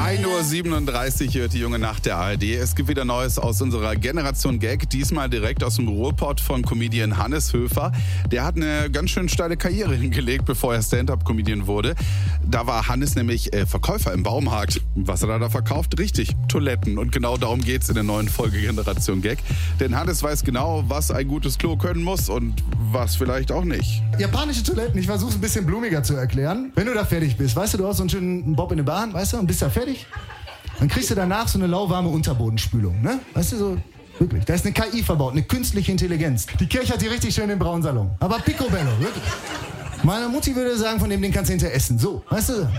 1:37 Uhr hört die junge Nacht der ARD. Es gibt wieder Neues aus unserer Generation Gag, diesmal direkt aus dem Ruhrpott von Comedian Hannes Höfer. Der hat eine ganz schön steile Karriere hingelegt, bevor er Stand-Up-Comedian wurde. Da war Hannes nämlich Verkäufer im Baumarkt. Was hat er da verkauft? Richtig, Toiletten. Und genau darum geht's in der neuen Folge Generation Gag. Denn Hannes weiß genau, was ein gutes Klo können muss und was vielleicht auch nicht. Japanische Toiletten, ich versuche es ein bisschen blumiger zu erklären. Wenn du da fertig bist, weißt du, du hast so einen schönen Bob in der Bahn, weißt du, und bist da fertig, dann kriegst du danach so eine lauwarme Unterbodenspülung, ne? Weißt du, so, wirklich. Da ist eine KI verbaut, eine künstliche Intelligenz. Die Kirche hat die richtig schön im braunen Salon. Aber picobello, wirklich. Meine Mutti würde sagen, von dem Ding kannst du hinterher essen. So, weißt du?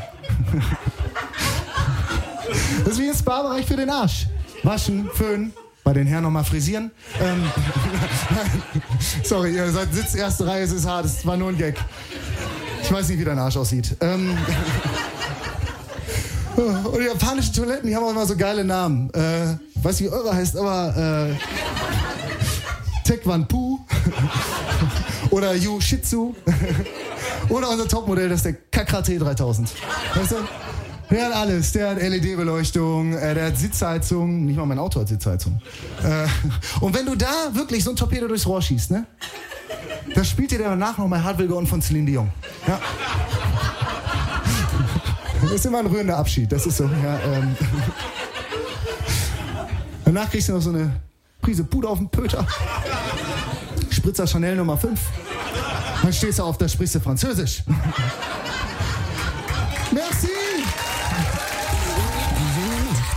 Das ist wie ein Spa-Bereich für den Arsch. Waschen, föhnen, bei den Herren nochmal frisieren. Sorry, ihr seid Sitz erste Reihe, es ist hart, es war nur ein Gag. Ich weiß nicht, wie dein Arsch aussieht. Und die japanischen Toiletten, die haben auch immer so geile Namen. Ich weiß nicht, wie eure heißt, aber Taekwondo oder Yu Shitsu oder unser Topmodell, das ist der Kakrate 3000. Weißt du? Der hat alles. Der hat LED-Beleuchtung, der hat Sitzheizung. Nicht mal mein Auto hat Sitzheizung. Und wenn du da wirklich so ein Torpedo durchs Rohr schießt, ne? Da spielt dir der danach noch mal Hard Will Go On von Celine Dion. Ja. Das ist immer ein rührender Abschied, das ist so. Ja, Danach kriegst du noch so eine Prise Puder auf den Pöter. Spritzer Chanel Nummer 5. Dann stehst du auf, da sprichst du Französisch. Merci!